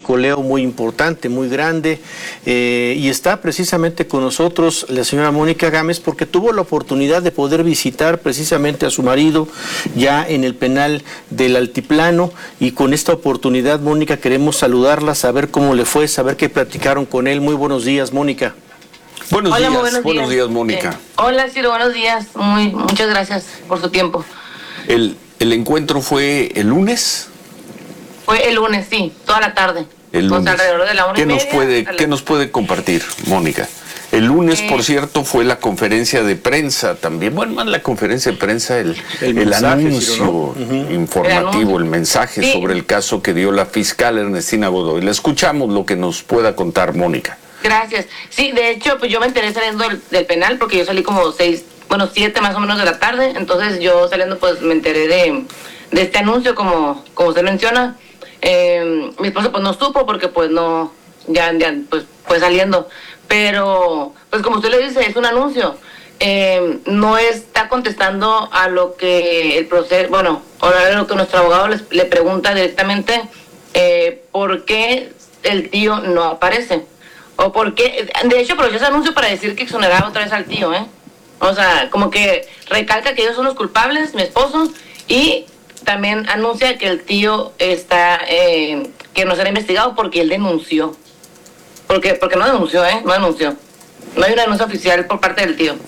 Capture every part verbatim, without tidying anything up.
huachicoleo muy importante, muy grande, eh, y está precisamente con nosotros la señora Mónica Gámez porque tuvo la oportunidad de poder visitar precisamente a su marido ya en el penal del Altiplano, y con esta oportunidad, Mónica, queremos saludarla, saber cómo le fue, saber qué platicaron con él. Muy buenos días, Mónica. Buenos Hola, días, buenos, buenos días, días Mónica. Eh, hola, Ciro, buenos días. Muy, muchas gracias por su tiempo. El, el encuentro fue el lunes. Fue el lunes, sí, toda la tarde. El lunes. O sea, alrededor de la una ¿Qué y nos media, puede, la... ¿Qué nos puede compartir, Mónica? El lunes, eh, por cierto, fue la conferencia de prensa también. Bueno, más la conferencia de prensa, el, el, el mensaje, anuncio Ciro, ¿no? uh-huh. informativo, el, anuncio. el mensaje sí. sobre el caso que dio la fiscal Ernestina Godoy. Le escuchamos lo que nos pueda contar, Mónica. Gracias. Sí, de hecho, pues yo me enteré saliendo del, del penal porque yo salí como seis, bueno, siete más o menos de la tarde. Entonces yo saliendo pues me enteré de, de este anuncio, como, como usted menciona. Eh, mi esposo pues no supo porque pues no, ya, ya pues fue saliendo. Pero pues como usted le dice, es un anuncio. Eh, no está contestando a lo que el proceso, bueno, ahora lo que nuestro abogado les, le pregunta directamente, eh, ¿por qué el tío no aparece? O porque, de hecho, aprovechó ese anuncio para decir que exoneraba otra vez al tío, ¿eh? O sea, como que recalca que ellos son los culpables, mi esposo, y también anuncia que el tío está, eh, que no será investigado porque él denunció. Porque, porque no denunció, ¿eh? No denunció. No hay una denuncia oficial por parte del tío.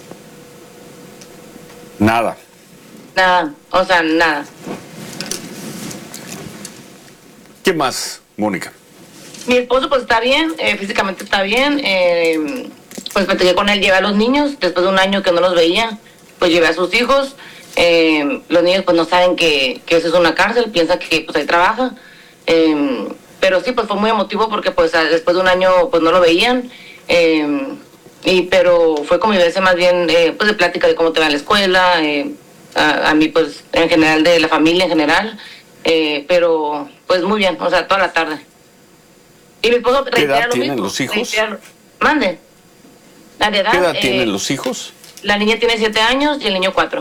Nada. Nada, o sea, nada. ¿Qué más, Mónica? Mi esposo pues está bien, eh, físicamente está bien, eh, pues platiqué con él, llevé a los niños, después de un año que no los veía, pues llevé a sus hijos, eh, los niños pues no saben que, que eso es una cárcel, piensan que pues ahí trabaja, eh, pero sí pues fue muy emotivo porque pues después de un año pues no lo veían, eh, y pero fue convivencia más bien eh, pues de plática de cómo te va en la escuela, eh, a, a mí pues en general de la familia en general, eh, pero pues muy bien, o sea, toda la tarde. Y mi esposo ¿Qué edad lo tienen mismo, los hijos? reitera, mande. La de edad, ¿Qué edad eh, tienen los hijos? La niña tiene siete años y el niño cuatro.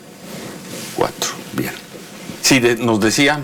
Cuatro, bien. Sí, de, nos decía.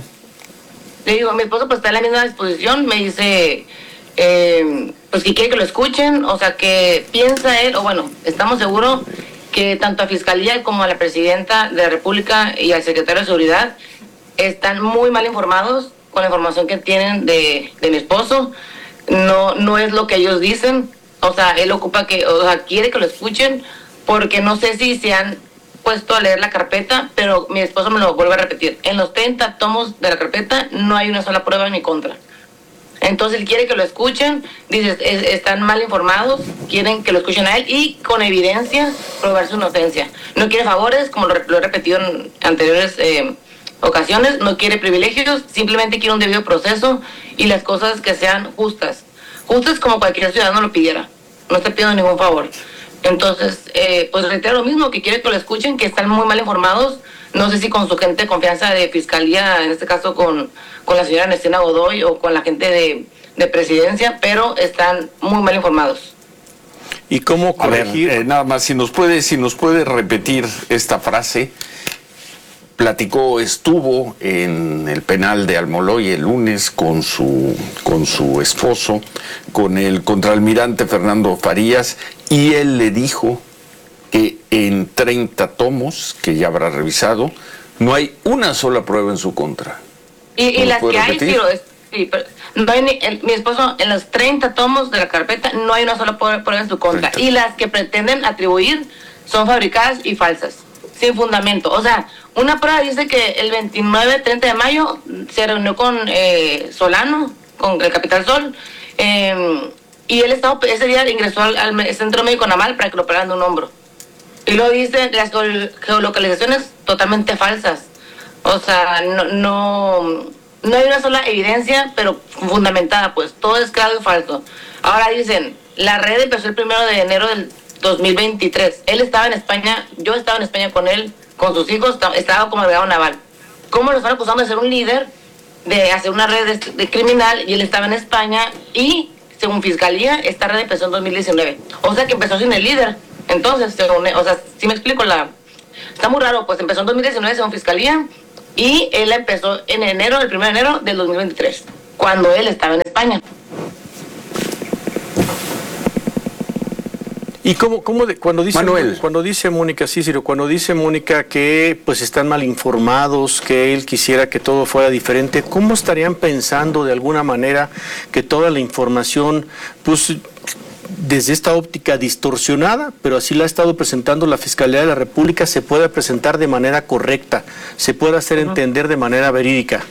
Le digo, mi esposo pues está en la misma disposición, me dice, eh, pues que quiere que lo escuchen, o sea que piensa él, o bueno, estamos seguros que tanto a Fiscalía como a la Presidenta de la República y al Secretario de Seguridad están muy mal informados con la información que tienen de, de mi esposo. No, no es lo que ellos dicen, o sea, él ocupa que, o sea, quiere que lo escuchen, porque no sé si se han puesto a leer la carpeta, pero mi esposo me lo vuelve a repetir. En los treinta tomos de la carpeta no hay una sola prueba en mi contra. Entonces él quiere que lo escuchen, dice, es, están mal informados, quieren que lo escuchen a él y con evidencia probar su inocencia. No quiere favores, como lo, lo he repetido en anteriores eh, ocasiones, no quiere privilegios, simplemente quiere un debido proceso y las cosas que sean justas. Justas como cualquier ciudadano lo pidiera. No estoy pidiendo ningún favor. Entonces, eh, pues reitero lo mismo, que quiere que lo escuchen, que están muy mal informados. No sé si con su gente de confianza de Fiscalía, en este caso con, con la señora Ernestina Godoy o con la gente de, de Presidencia, pero están muy mal informados. ¿Y cómo corregir? A ver, eh, nada más, si nos puede, si nos puede repetir esta frase. Platicó, estuvo en el penal de Almoloy el lunes con su, con su esposo, con el contraalmirante Fernando Farías, y él le dijo que en treinta tomos, que ya habrá revisado, no hay una sola prueba en su contra. Y, y las que repetir? hay, Ciro, es, sí, pero no hay ni, el, mi esposo, en los treinta tomos de la carpeta, no hay una sola prueba en su contra. treinta. Y las que pretenden atribuir son fabricadas y falsas, sin fundamento. O sea, una prueba dice que el veintinueve, treinta de mayo se reunió con eh, Solano, con el Capital Sol, eh, y él estaba, ese día ingresó al, al Centro Médico Naval para que lo operaran de un hombro. Y luego dice las geolocalizaciones totalmente falsas. O sea, no, no, no hay una sola evidencia, pero fundamentada, pues todo es claro y falso. Ahora dicen, la red empezó el primero de enero del dos mil veintitrés. Él estaba en España, yo estaba en España con él, con sus hijos, estaba como agregado naval. ¿Cómo lo están acusando de ser un líder, de hacer una red de, de criminal, y él estaba en España, y según Fiscalía, esta red empezó en dos mil diecinueve? O sea que empezó sin el líder. Entonces, según, o sea, si me explico, la está muy raro, pues empezó en dos mil diecinueve según Fiscalía, y él empezó en enero, el primero de enero del dos mil veintitrés. cuando él estaba en España. ¿Y cómo, cómo de, cuando dice Manuel. cuando dice Mónica Cícero, cuando dice Mónica que pues están mal informados, que él quisiera que todo fuera diferente, ¿cómo estarían pensando de alguna manera que toda la información, pues desde esta óptica distorsionada, pero así la ha estado presentando la Fiscalía de la República, se pueda presentar de manera correcta, se pueda hacer uh-huh. entender de manera verídica?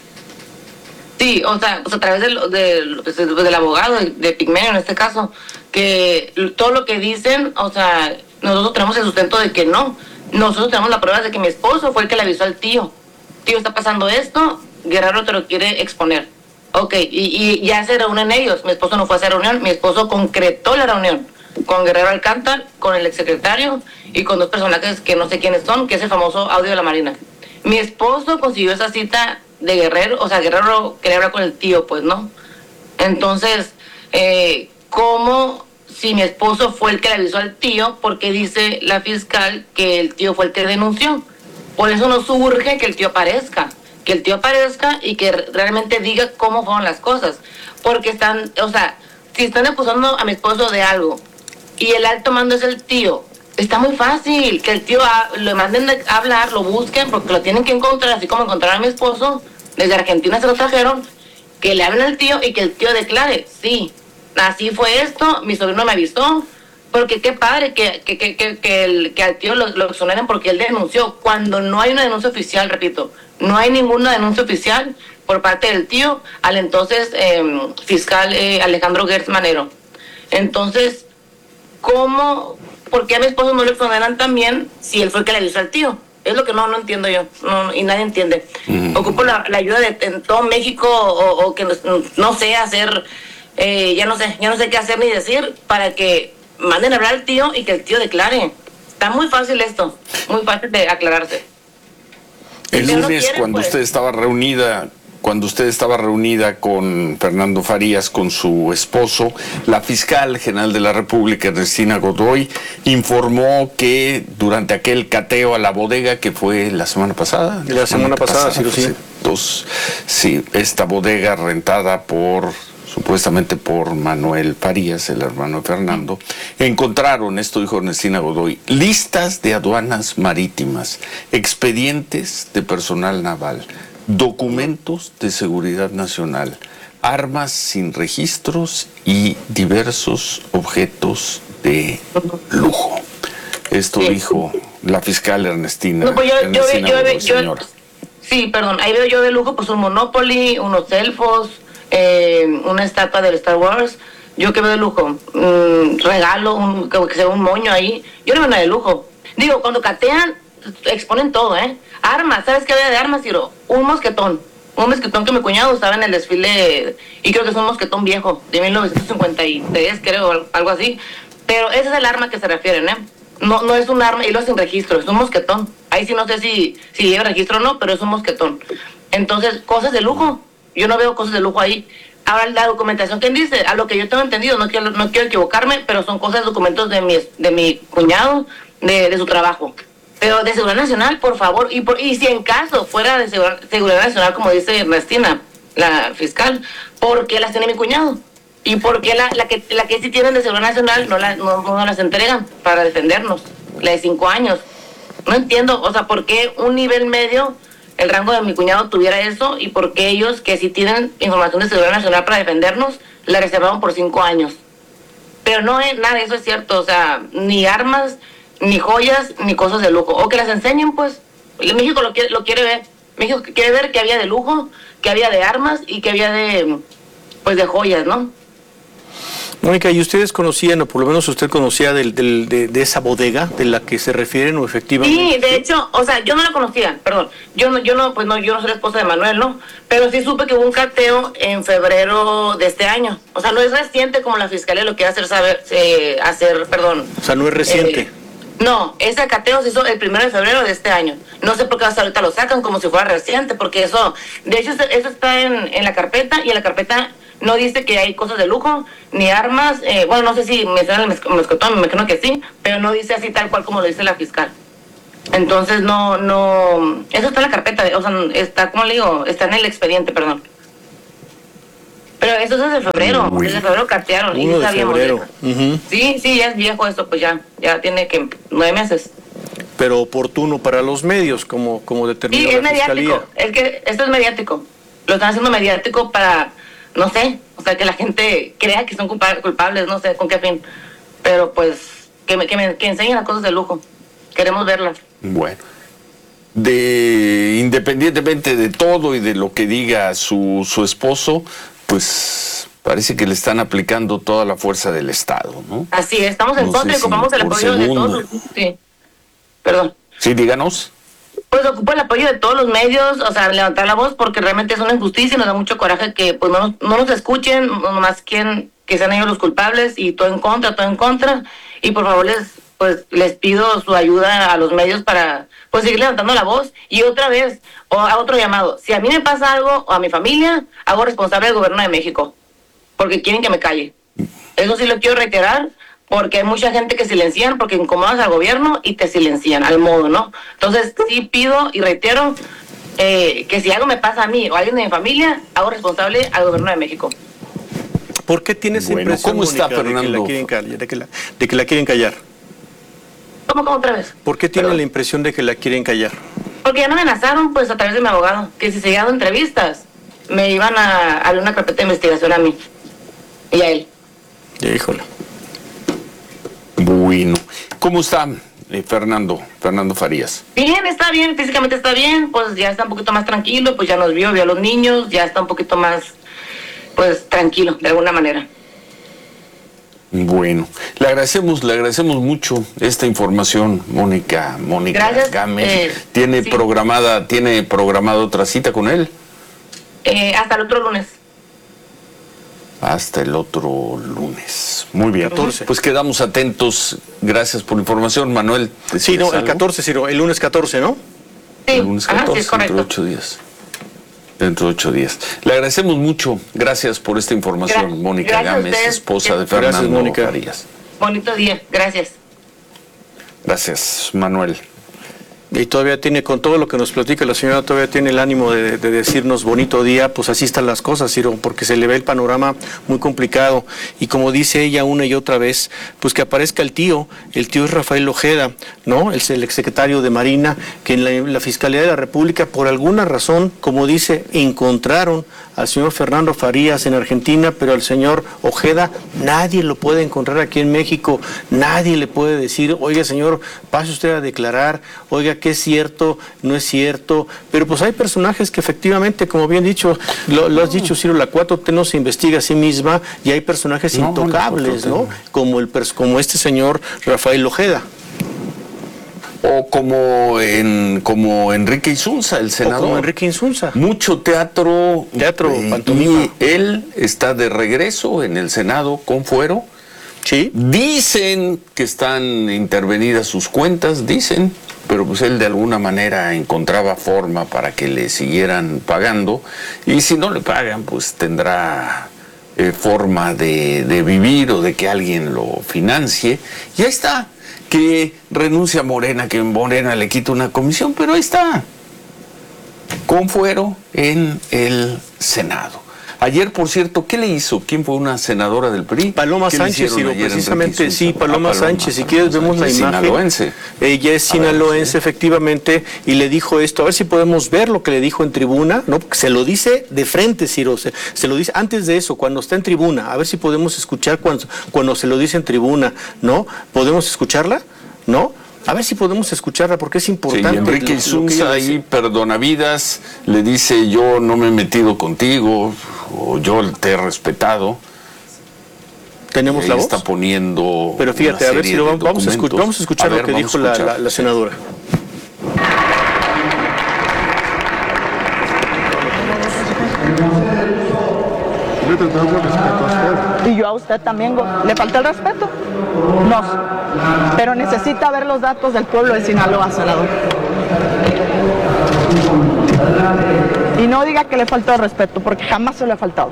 Sí, o sea, pues a través del, del, del abogado, de, de Pigmenio en este caso, que todo lo que dicen, o sea, nosotros tenemos el sustento de que no. Nosotros tenemos la prueba de que mi esposo fue el que le avisó al tío. Tío, está pasando esto, Guerrero te lo quiere exponer. Ok, y, y ya se reúnen ellos. Mi esposo no fue a esa reunión, mi esposo concretó la reunión con Guerrero Alcántara, con el exsecretario y con dos personajes que no sé quiénes son, que es el famoso audio de la Marina. Mi esposo consiguió esa cita de Guerrero, o sea, Guerrero quería hablar con el tío, pues, ¿no? Entonces, eh, ¿cómo si mi esposo fue el que le avisó al tío? Porque dice la fiscal que el tío fue el que denunció. Por eso nos urge que el tío aparezca, que el tío aparezca y que realmente diga cómo fueron las cosas. Porque están, o sea, si están acusando a mi esposo de algo y el alto mando es el tío, está muy fácil que el tío ha, lo manden a hablar, lo busquen, porque lo tienen que encontrar, así como encontraron a mi esposo. Desde Argentina se lo trajeron, que le hablen al tío y que el tío declare, sí, así fue esto, mi sobrino me avisó, porque qué padre que, que, que, que, que, el, que al tío lo, lo exoneren porque él denunció, cuando no hay una denuncia oficial, repito, no hay ninguna denuncia oficial por parte del tío al entonces eh, fiscal eh, Alejandro Gertz Manero. Entonces, ¿cómo, por qué a mi esposo no lo exoneran también si él fue el que le avisó al tío? Es lo que no no entiendo yo, no, y nadie entiende. Mm. Ocupo la, la ayuda de en todo México, o, o que no, no sé hacer, eh, ya no sé, ya no sé qué hacer ni decir, para que manden a hablar al tío y que el tío declare. Está muy fácil esto, muy fácil de aclararse. El lunes, no quieren, cuando pues. usted estaba reunida... Cuando usted estaba reunida con Fernando Farías, con su esposo, la fiscal general de la República, Ernestina Godoy, informó que durante aquel cateo a la bodega, que fue la semana pasada. La semana pasada, sí, sí. Dos, sí, esta bodega rentada por, supuestamente por Manuel Farías, el hermano de Fernando, encontraron, esto dijo Ernestina Godoy, listas de aduanas marítimas, expedientes de personal naval, documentos de seguridad nacional, armas sin registros y diversos objetos de lujo. Esto sí. dijo la fiscal Ernestina. No, pues yo, Ernestina yo, Godoy, yo, yo, sí, perdón, ahí veo yo de lujo pues un Monopoly, unos elfos, eh, una estatua del Star Wars. Yo que veo de lujo, un regalo, un, que sea un moño ahí. Yo no veo nada de lujo. Digo, cuando catean, exponen todo, ¿eh? Armas, ¿sabes qué había de armas, Ciro? Un mosquetón. Un mosquetón que mi cuñado usaba en el desfile, y creo que es un mosquetón viejo, de mil novecientos cincuenta y tres, creo, algo así. Pero ese es el arma que se refieren, ¿eh? No, no es un arma, y lo sin registro, es un mosquetón. Ahí sí no sé si, si lleva registro o no, pero es un mosquetón. Entonces, cosas de lujo. Yo no veo cosas de lujo ahí. Ahora, la documentación, ¿quién dice? A lo que yo tengo entendido, no quiero, no quiero equivocarme, pero son cosas, documentos de mi, de mi cuñado, de, de su trabajo. Pero de seguridad nacional, por favor, y, por, y si en caso fuera de seguridad, seguridad nacional, como dice Ernestina, la fiscal, ¿por qué las tiene mi cuñado? ¿Y por qué la, la, que, la que sí tienen de seguridad nacional no, la, no, no las entregan para defendernos? La de cinco años. No entiendo, o sea, ¿por qué un nivel medio, el rango de mi cuñado, tuviera eso? ¿Y por qué ellos, que sí tienen información de seguridad nacional para defendernos, la reservaron por cinco años? Pero no es nada, eso es cierto, o sea, ni armas, ni joyas, ni cosas de lujo. O que las enseñen, pues. México lo quiere, lo quiere ver. México quiere ver que había de lujo, que había de armas y que había de, pues, de joyas, ¿no? Mónica, ¿y ustedes conocían, o por lo menos usted conocía del, del, de, de esa bodega de la que se refieren, o efectivamente? Sí, de hecho, o sea, yo no la conocía, perdón. Yo no, yo no, pues no, yo no soy la esposa de Manuel, ¿no? Pero sí supe que hubo un cateo en febrero de este año. O sea, no es reciente como la fiscalía lo quiere hacer saber, eh, hacer, perdón. O sea, no es reciente. Eh, No, ese cateo se hizo el primero de febrero de este año. No sé por qué hasta ahorita lo sacan como si fuera reciente, porque eso, de hecho, eso está en, en la carpeta, y en la carpeta no dice que hay cosas de lujo, ni armas, eh, bueno, no sé si menciona el mosquetón, me imagino que sí, pero no dice así tal cual como lo dice la fiscal. Entonces, no, no, eso está en la carpeta, o sea, está, ¿cómo le digo? Está en el expediente, perdón. Pero eso es desde febrero, Uy. desde febrero cartearon y uno sí de sabíamos febrero. eso. Ujú. Sí, sí, ya es viejo esto, pues ya, ya tiene que nueve meses. Pero oportuno para los medios, como, como determinó Sí, la es mediático, fiscalía. es que esto es mediático, lo están haciendo mediático para, no sé, o sea, que la gente crea que son culpa- culpables, no sé con qué fin, pero pues que, me, que, me, que enseñen las cosas de lujo, queremos verlas. Bueno, de independientemente de todo y de lo que diga su, su esposo, pues parece que le están aplicando toda la fuerza del Estado, ¿no? Así es, estamos en No contra sé y ocupamos si el por apoyo de segundo. todos. Sí, perdón. Sí, díganos. Pues ocupo el apoyo de todos los medios, o sea, levantar la voz porque realmente es una injusticia y nos da mucho coraje que pues no nos, no nos escuchen, no más quien que sean ellos los culpables y todo en contra, todo en contra. Y por favor les pues les pido su ayuda a los medios para pues seguir levantando la voz. Y otra vez, o a otro llamado, si a mí me pasa algo o a mi familia, hago responsable del gobierno de México, porque quieren que me calle. Eso sí lo quiero reiterar, porque hay mucha gente que silencian porque incomodas al gobierno y te silencian al modo, ¿no? Entonces sí pido y reitero eh, que si algo me pasa a mí o a alguien de mi familia, hago responsable al gobierno de México. ¿Por qué tienes Bueno, impresión, ¿cómo está, Mónica, de que Fernando? la quieren callar, de que la, de que la quieren callar? ¿Cómo, cómo otra vez? ¿Por qué tiene Perdón. la impresión de que la quieren callar? Porque ya me amenazaron pues a través de mi abogado, que si seguía dando entrevistas, me iban a a darle una carpeta de investigación a mí y a él. Híjole. Bueno, ¿cómo está eh, Fernando, Fernando Farías? Bien, está bien, físicamente está bien, pues ya está un poquito más tranquilo, pues ya nos vio, vio a los niños, ya está un poquito más, pues tranquilo, de alguna manera. Bueno, le agradecemos, le agradecemos mucho esta información, Mónica, Mónica Gracias, Gámez. eh, ¿Tiene sí. programada, tiene programada otra cita con él? Eh, hasta el otro lunes. Hasta el otro lunes. Muy bien. catorce. Pues quedamos atentos. Gracias por la información, Manuel. Sí, no, el algo? catorce, Ciro, el lunes catorce, ¿no? Sí, El lunes ajá, catorce, sí, es dentro de correcto. ocho días. Dentro de ocho días. Le agradecemos mucho. Gracias por esta información, Gra- Mónica gracias a Gámez, ustedes. esposa de Gracias, Fernando Mónica. Farías. Bonito día, gracias. Gracias, Manuel. Y todavía tiene, con todo lo que nos platica la señora, todavía tiene el ánimo de, de decirnos bonito día, pues así están las cosas, Ciro, porque se le ve el panorama muy complicado. Y como dice ella una y otra vez, pues que aparezca el tío, el tío es Rafael Ojeda, ¿no? El, el exsecretario de Marina, que en la, la Fiscalía de la República, por alguna razón, como dice, encontraron al señor Fernando Farías en Argentina, pero al señor Ojeda nadie lo puede encontrar aquí en México, nadie le puede decir, oiga señor, pase usted a declarar, oiga, ¿qué es cierto? ¿No es cierto? Pero pues hay personajes que efectivamente, como bien dicho, lo, lo has dicho, Ciro, la cuatro T no se investiga a sí misma y hay personajes No, intocables, no, ¿no? Como, el, pers- como este señor Rafael Ojeda. O como en como Enrique Insunza, el O senador. como Enrique Insunza. Mucho teatro. Teatro, eh, pantomima. Y él está de regreso en el Senado con fuero. Sí. Dicen que están intervenidas sus cuentas, dicen, pero pues él de alguna manera encontraba forma para que le siguieran pagando. Y si no le pagan, pues tendrá eh, forma de, de vivir o de que alguien lo financie. Y ahí está. Que renuncia a Morena, que Morena le quita una comisión, pero ahí está, con fuero en el Senado. Ayer, por cierto, ¿qué le hizo? ¿Quién fue una senadora del P R I? Paloma ¿Qué le Sánchez, hicieron Ciro, ayer, precisamente, Enrique sí, Insunza? Paloma, Ah, Sánchez, si Paloma quieres vemos la Sánchez, imagen. sinaloense. Ella es A ver, sinaloense, sí. efectivamente, y le dijo esto, a ver si podemos ver lo que le dijo en tribuna, ¿no? Porque se lo dice de frente, Ciro, se, se lo dice antes de eso, cuando está en tribuna, a ver si podemos escuchar cuando, cuando se lo dice en tribuna, ¿no? ¿Podemos escucharla? ¿No? A ver si podemos escucharla, porque es Sí, importante. Enrique lo- lo que Insunza ella ahí, dice. perdonavidas, le dice yo no me he metido contigo, o yo te he respetado. ¿Tenemos Ahí la voz? está poniendo. Pero fíjate, una a ver serie si lo de vamos, vamos a escuchar, documentos. vamos a escuchar A ver, lo que vamos dijo a la, escuchar. la- la senadora. Y yo a usted también, go- ¿le falta el respeto? No. Pero necesita ver los datos del pueblo de Sinaloa, senador. Y no diga que le faltó el respeto, porque jamás se le ha faltado.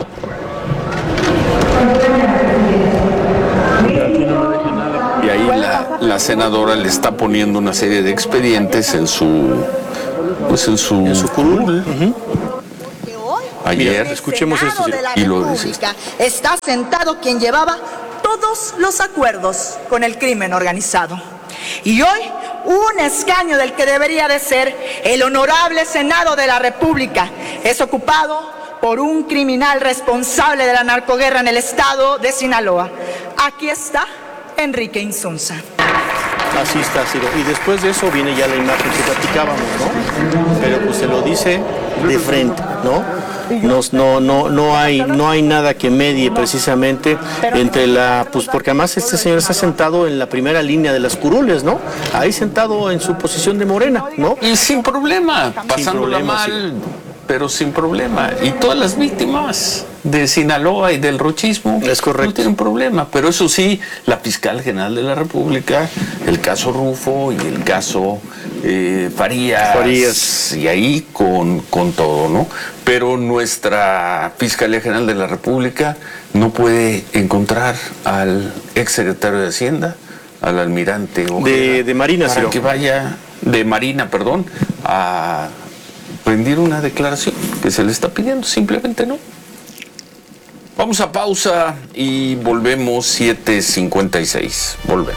Y ahí la, la senadora le está poniendo una serie de expedientes en su. Pues en su. En su curul. Ujú. ayer. Mira, escuchemos esto y lo dice. Está sentado quien llevaba todos los acuerdos con el crimen organizado. Y hoy, un escaño del que debería de ser el honorable Senado de la República es ocupado por un criminal responsable de la narcoguerra en el estado de Sinaloa. Aquí está Enrique Insunza. Así está, Ciro. Y después de eso viene ya la imagen que platicábamos, ¿no? Pero pues se lo dice de frente, ¿no? Nos, no, no, no hay, no hay nada que medie precisamente entre la, pues porque además este señor está sentado en la primera línea de las curules, ¿no? Ahí sentado en su posición de Morena, ¿no? Y sin problema, pasándola problema, mal, sí. Pero sin problema. Y todas las víctimas de Sinaloa y del rochismo es correcto. No tienen problema. Pero eso sí, la fiscal general de la República, el caso Rufo y el caso eh, Farías, Farías, y ahí con, con todo, ¿no? Pero nuestra Fiscalía General de la República no puede encontrar al exsecretario de Hacienda, al almirante Ojeda, de, de Marina, para Ciro. que vaya, de Marina, perdón, a rendir una declaración que se le está pidiendo, simplemente no. Vamos a pausa y volvemos siete cincuenta y seis. Volvemos.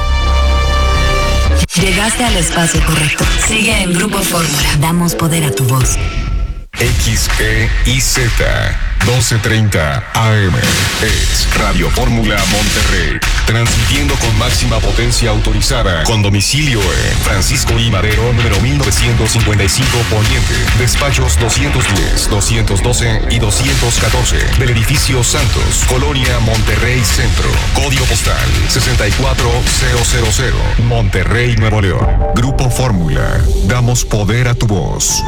Llegaste al espacio correcto. Sigue en Grupo Fórmula. Damos poder a tu voz. X E I Z doce treinta A M es Radio Fórmula Monterrey, transmitiendo con máxima potencia autorizada, con domicilio en Francisco I. Madero, número mil novecientos cincuenta y cinco Poniente, despachos doscientos diez, doscientos doce y doscientos catorce, del edificio Santos, Colonia Monterrey Centro, código postal sesenta y cuatro mil, Monterrey, Nuevo León. Grupo Fórmula, damos poder a tu voz.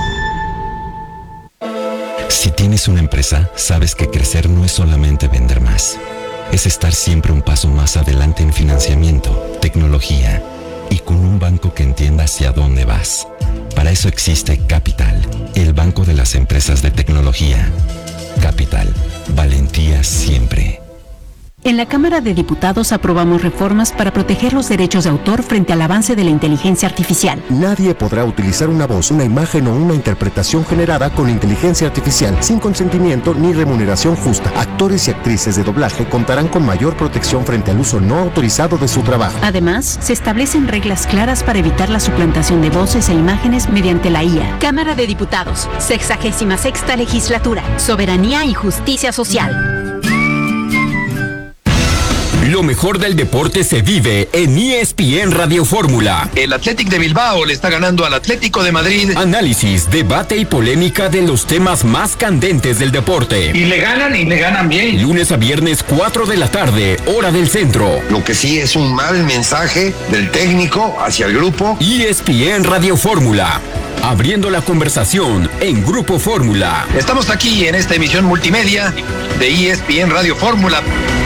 Si tienes una empresa, sabes que crecer no es solamente vender más. Es estar siempre un paso más adelante en financiamiento, tecnología y con un banco que entienda hacia dónde vas. Para eso existe Capital, el banco de las empresas de tecnología. Capital, valentía siempre. En la Cámara de Diputados aprobamos reformas para proteger los derechos de autor frente al avance de la inteligencia artificial. Nadie podrá utilizar una voz, una imagen o una interpretación generada con inteligencia artificial sin consentimiento ni remuneración justa. Actores y actrices de doblaje contarán con mayor protección frente al uso no autorizado de su trabajo. Además, se establecen reglas claras para evitar la suplantación de voces e imágenes mediante la I A. Cámara de Diputados, sexagésima sexta legislatura, soberanía y justicia social. Lo mejor del deporte se vive en E S P N Radio Fórmula. El Athletic de Bilbao le está ganando al Atlético de Madrid. Análisis, debate y polémica de los temas más candentes del deporte. Y le ganan y le ganan bien. Lunes a viernes, cuatro de la tarde, hora del centro. Lo que sí es un mal mensaje del técnico hacia el grupo. E S P N Radio Fórmula. Abriendo la conversación en Grupo Fórmula. Estamos aquí en esta emisión multimedia de E S P N Radio Fórmula.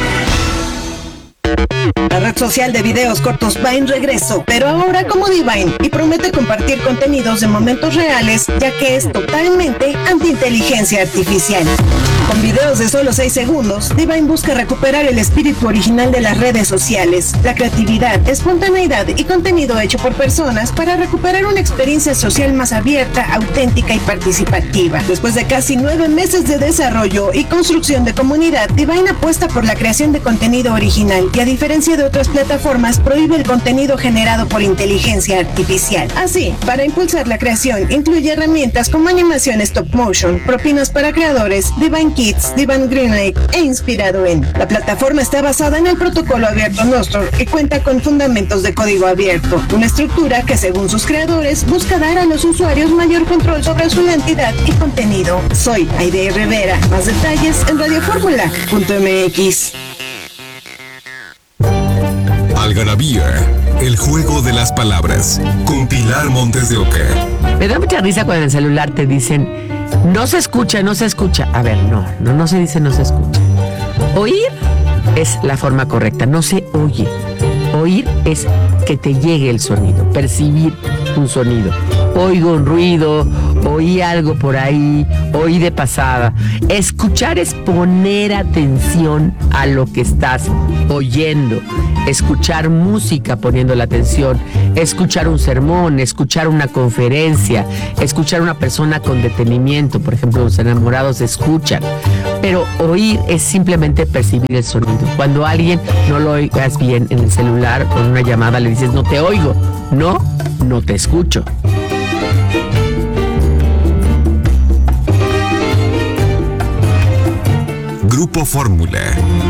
La red social de videos cortos va en regreso, pero ahora como Divine, y promete compartir contenidos de momentos reales, ya que es totalmente anti-inteligencia artificial. Con videos de solo seis segundos, Divine busca recuperar el espíritu original de las redes sociales, la creatividad, espontaneidad y contenido hecho por personas para recuperar una experiencia social más abierta, auténtica y participativa. Después de casi nueve meses de desarrollo y construcción de comunidad, Divine apuesta por la creación de contenido original y, a diferencia de otras plataformas, prohíbe el contenido generado por inteligencia artificial. Así, para impulsar la creación, incluye herramientas como animación stop motion, propinas para creadores, Divine Kids, Divine Greenlight e inspirado en. La plataforma está basada en el protocolo abierto Nostr y cuenta con fundamentos de código abierto, una estructura que, según sus creadores, busca dar a los usuarios mayor control sobre su identidad y contenido. Soy Aide Rivera. Más detalles en radio fórmula punto m x. Algarabía, el juego de las palabras, con Pilar Montes de Oca. Me da mucha risa cuando en el celular te dicen, no se escucha, no se escucha. A ver, no, no, no se dice no se escucha. Oír es la forma correcta, no se oye. Oír es que te llegue el sonido, percibir un sonido. Oigo un ruido, oí algo por ahí, oí de pasada. Escuchar es poner atención a lo que estás oyendo. Escuchar música poniendo la atención, escuchar un sermón, escuchar una conferencia, escuchar a una persona con detenimiento. Por ejemplo, los enamorados escuchan. Pero oír es simplemente percibir el sonido. Cuando a alguien no lo oigas bien en el celular o en una llamada, le dices, no te oigo. No, no te escucho. Grupo Fórmula.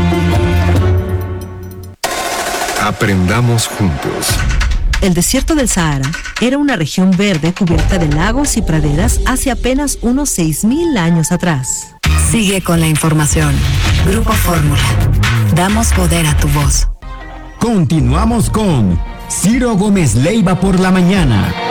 Aprendamos juntos. El desierto del Sahara era una región verde cubierta de lagos y praderas hace apenas unos seis mil años atrás. Sigue con la información. Grupo Fórmula. Damos poder a tu voz. Continuamos con Ciro Gómez Leiva por la mañana.